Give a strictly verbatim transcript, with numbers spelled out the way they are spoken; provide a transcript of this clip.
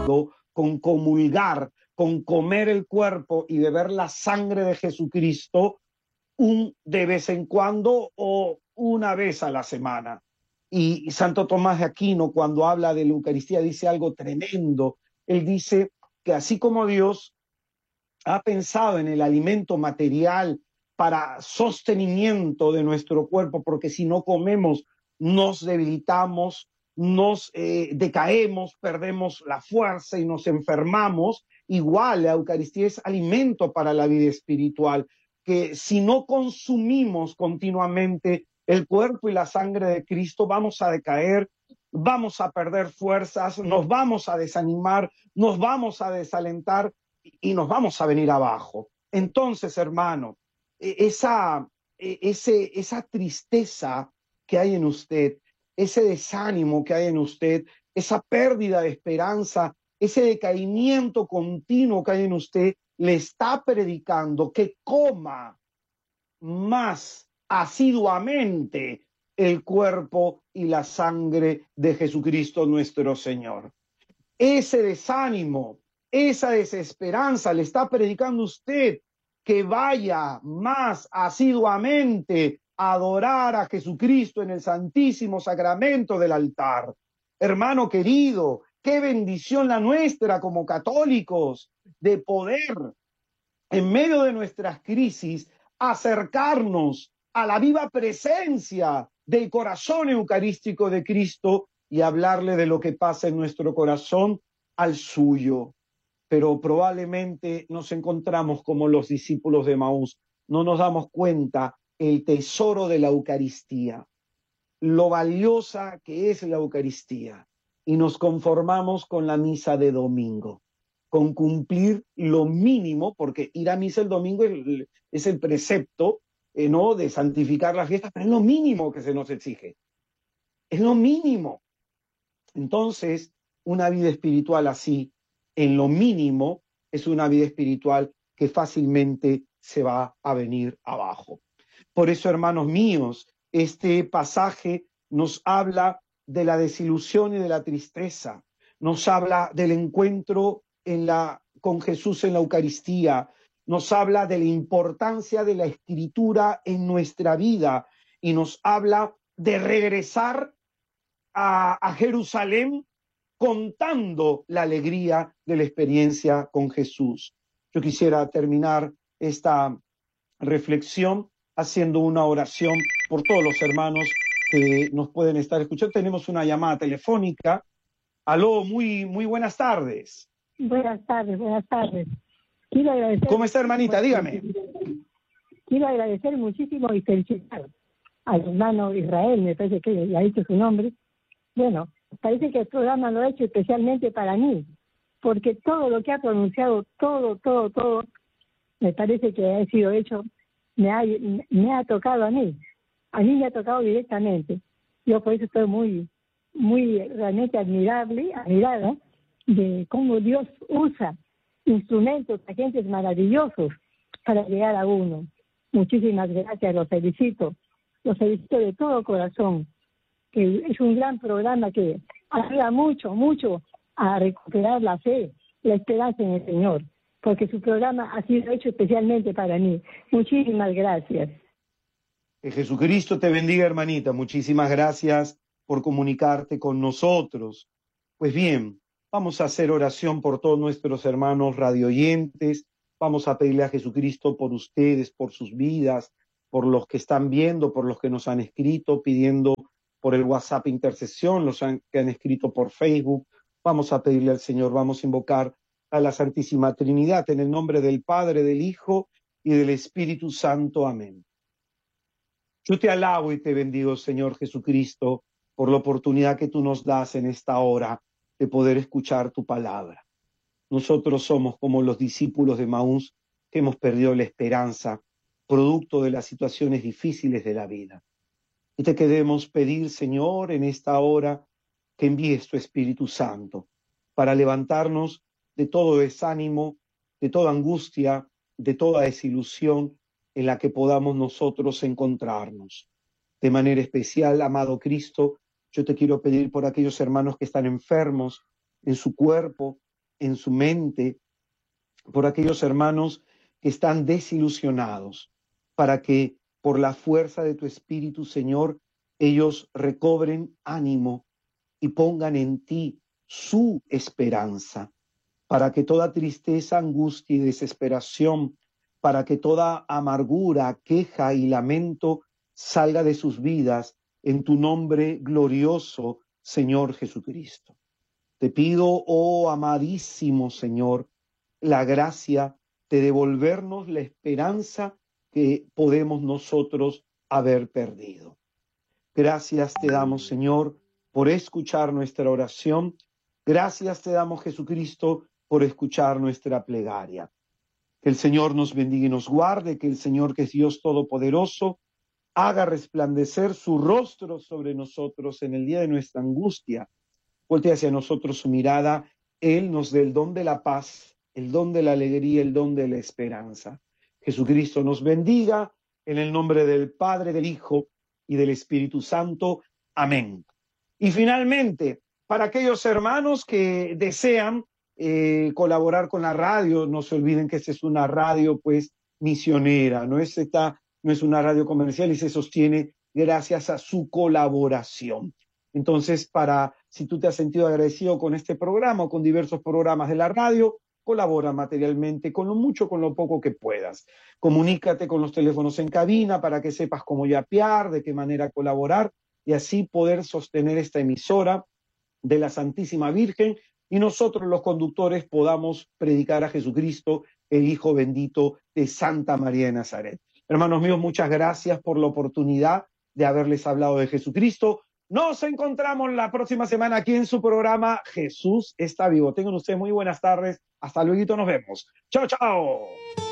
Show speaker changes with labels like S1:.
S1: con comulgar, con comer el cuerpo y beber la sangre de Jesucristo un de vez en cuando o una vez a la semana. Y Santo Tomás de Aquino, cuando habla de la Eucaristía, dice algo tremendo. Él dice que así como Dios ha pensado en el alimento material para sostenimiento de nuestro cuerpo, porque si no comemos nos debilitamos, nos eh, decaemos, perdemos la fuerza y nos enfermamos. Igual la Eucaristía es alimento para la vida espiritual, que si no consumimos continuamente el cuerpo y la sangre de Cristo, vamos a decaer, vamos a perder fuerzas, nos vamos a desanimar, nos vamos a desalentar y nos vamos a venir abajo. Entonces, hermano, esa, ese, esa tristeza que hay en usted, ese desánimo que hay en usted, esa pérdida de esperanza, ese decaimiento continuo que hay en usted, le está predicando que coma más asiduamente el cuerpo y la sangre de Jesucristo nuestro Señor. Ese desánimo, esa desesperanza le está predicando usted que vaya más asiduamente a adorar a Jesucristo en el Santísimo Sacramento del altar. Hermano querido, qué bendición la nuestra como católicos de poder, en medio de nuestras crisis, acercarnos a la viva presencia del corazón eucarístico de Cristo y hablarle de lo que pasa en nuestro corazón al suyo. Pero probablemente nos encontramos como los discípulos de Maús, no nos damos cuenta el tesoro de la Eucaristía, lo valiosa que es la Eucaristía, y nos conformamos con la misa de domingo, con cumplir lo mínimo, porque ir a misa el domingo es, es el precepto, eh, ¿no?, de santificar las fiestas, pero es lo mínimo que se nos exige, es lo mínimo. Entonces, una vida espiritual así, en lo mínimo, es una vida espiritual que fácilmente se va a venir abajo. Por eso, hermanos míos, este pasaje nos habla de la desilusión y de la tristeza, nos habla del encuentro en la, con Jesús en la Eucaristía, nos habla de la importancia de la Escritura en nuestra vida y nos habla de regresar a, a Jerusalén contando la alegría de la experiencia con Jesús. Yo quisiera terminar esta reflexión haciendo una oración por todos los hermanos que nos pueden estar escuchando. Tenemos una llamada telefónica. Aló, muy, muy buenas tardes.
S2: Buenas tardes, buenas tardes. Quiero agradecer.
S1: ¿Cómo está, hermanita? Dígame.
S2: Quiero agradecer muchísimo y felicitar al hermano Israel, me parece que ya ha dicho su nombre. Bueno, parece que el programa lo ha hecho especialmente para mí, porque todo lo que ha pronunciado, todo, todo, todo, me parece que ha sido hecho, me ha, me ha tocado a mí. A mí me ha tocado directamente. Yo por eso estoy muy, muy realmente admirable, admirada de cómo Dios usa instrumentos, agentes maravillosos para llegar a uno. Muchísimas gracias, los felicito. Los felicito de todo corazón. Que es un gran programa que ayuda mucho, mucho a recuperar la fe, la esperanza en el Señor, porque su programa ha sido hecho especialmente para mí. Muchísimas gracias.
S1: Que Jesucristo te bendiga, hermanita. Muchísimas gracias por comunicarte con nosotros. Pues bien, vamos a hacer oración por todos nuestros hermanos radioyentes. Vamos a pedirle a Jesucristo por ustedes, por sus vidas, por los que están viendo, por los que nos han escrito, pidiendo por el WhatsApp intercesión, los han, que han escrito por Facebook. Vamos a pedirle al Señor, vamos a invocar a la Santísima Trinidad en el nombre del Padre, del Hijo y del Espíritu Santo. Amén. Yo te alabo y te bendigo, Señor Jesucristo, por la oportunidad que tú nos das en esta hora de poder escuchar tu palabra. Nosotros somos como los discípulos de Maús que hemos perdido la esperanza, producto de las situaciones difíciles de la vida. Y te queremos pedir, Señor, en esta hora, que envíes tu Espíritu Santo para levantarnos de todo desánimo, de toda angustia, de toda desilusión en la que podamos nosotros encontrarnos. De manera especial, amado Cristo, yo te quiero pedir por aquellos hermanos que están enfermos en su cuerpo, en su mente por aquellos hermanos que están desilusionados, para que por la fuerza de tu Espíritu, Señor, ellos recobren ánimo y pongan en ti su esperanza, para que toda tristeza, angustia y desesperación, para que toda amargura, queja y lamento salga de sus vidas en tu nombre glorioso, Señor Jesucristo. Te pido, oh amadísimo Señor, la gracia de devolvernos la esperanza que podemos nosotros haber perdido. Gracias te damos, Señor, por escuchar nuestra oración. Gracias te damos, Jesucristo, por escuchar nuestra plegaria. Que el Señor nos bendiga y nos guarde, que el Señor, que es Dios Todopoderoso, haga resplandecer su rostro sobre nosotros en el día de nuestra angustia. Voltea hacia nosotros su mirada, Él nos dé el don de la paz, el don de la alegría, el don de la esperanza. Jesucristo nos bendiga, en el nombre del Padre, del Hijo y del Espíritu Santo. Amén. Y finalmente, para aquellos hermanos que desean eh, colaborar con la radio, no se olviden que esta es una radio pues misionera, no es, esta, no es una radio comercial y se sostiene gracias a su colaboración. Entonces, para si tú te has sentido agradecido con este programa o con diversos programas de la radio, colabora materialmente con lo mucho, con lo poco que puedas. Comunícate con los teléfonos en cabina para que sepas cómo yapear, de qué manera colaborar y así poder sostener esta emisora de la Santísima Virgen y nosotros los conductores podamos predicar a Jesucristo, el Hijo bendito de Santa María de Nazaret. Hermanos míos, muchas gracias por la oportunidad de haberles hablado de Jesucristo. Nos encontramos la próxima semana aquí en su programa Jesús está vivo. Tengan ustedes muy buenas tardes. Hasta luego, nos vemos. Chao, chao.